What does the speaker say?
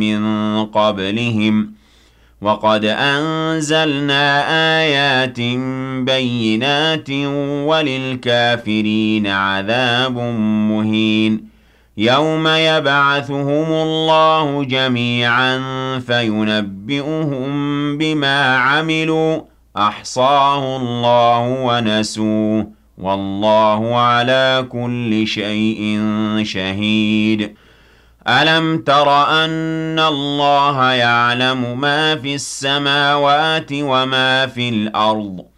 من قبلهم وقد أنزلنا آيات بينات وللكافرين عذاب مهين يوم يبعثهم الله جميعا فينبئهم بما عملوا أحصاه الله ونسوه والله على كل شيء شهيد ألم تر أن الله يعلم ما في السماوات وما في الأرض